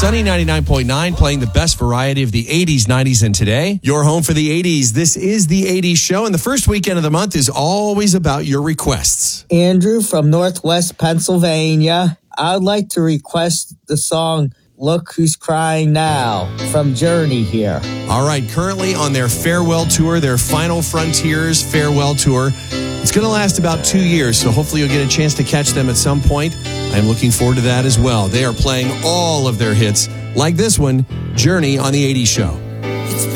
Sunny 99.9, playing the best variety of the 80s, 90s, and today. Your home for the 80s. This is the 80s show, and the first weekend of the month is always about your requests. Andrew from Northwest Pennsylvania. I'd like to request the song Look Who's Crying Now from Journey here. All right, currently on their farewell tour, their Final Frontiers farewell tour. It's going to last about 2 years, so hopefully you'll get a chance to catch them at some point. I'm looking forward to that as well. They are playing all of their hits, like this one, Journey on the 80s show.